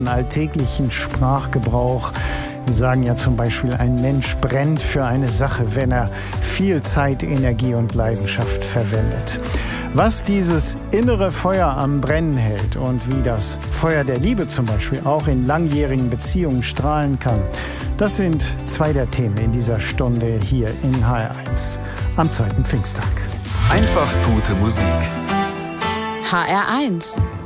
alltäglichen Sprachgebrauch. Wir sagen ja zum Beispiel, ein Mensch brennt für eine Sache, wenn er viel Zeit, Energie und Leidenschaft verwendet. Was dieses innere Feuer am Brennen hält und wie das Feuer der Liebe zum Beispiel auch in langjährigen Beziehungen strahlen kann, das sind zwei der Themen in dieser Stunde hier in HR1 am 2. Pfingsttag. Einfach gute Musik. HR1